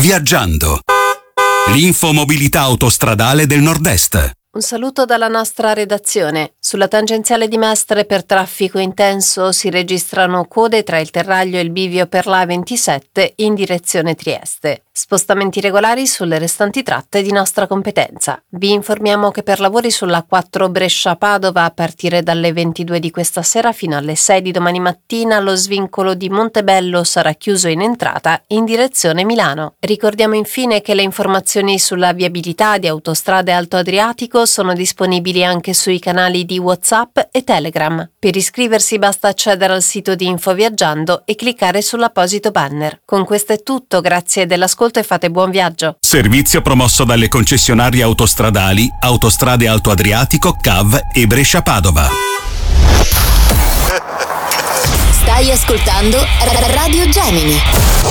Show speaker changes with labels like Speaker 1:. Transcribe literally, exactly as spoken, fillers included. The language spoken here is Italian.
Speaker 1: Viaggiando. L'infomobilità autostradale del Nord-Est.
Speaker 2: Un saluto dalla nostra redazione. Sulla tangenziale di Mestre per traffico intenso si registrano code tra il Terraglio e il bivio per la A ventisette in direzione Trieste. Spostamenti regolari sulle restanti tratte di nostra competenza. Vi informiamo che per lavori sulla quattro Brescia-Padova a partire dalle ventidue di questa sera fino alle sei di domani mattina lo svincolo di Montebello sarà chiuso in entrata in direzione Milano. Ricordiamo infine che le informazioni sulla viabilità di Autostrade Alto Adriatico sono disponibili anche sui canali di WhatsApp e Telegram. Per iscriversi basta accedere al sito di Infoviaggiando e cliccare sull'apposito banner. Con questo è tutto, grazie dell'ascolto e fate buon viaggio.
Speaker 1: Servizio promosso dalle concessionarie autostradali Autostrade Alto Adriatico, C A V e Brescia-Padova.
Speaker 3: Stai ascoltando Radio Gemini.